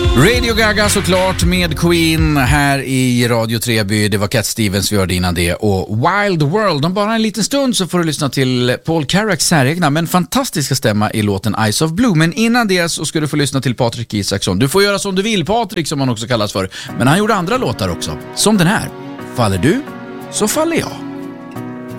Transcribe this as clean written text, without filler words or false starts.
Radio Gaga såklart med Queen här i Radio Treby. Det var Cat Stevens vi hörde innan det och Wild World. Om bara en liten stund så får du lyssna till Paul Carracks säregna men fantastiska stämma i låten Eyes of Blue. Men innan det så ska du få lyssna till Patrik Isaksson. Du får göra som du vill, Patrik som han också kallas för. Men han gjorde andra låtar också, som den här. Faller du så faller jag.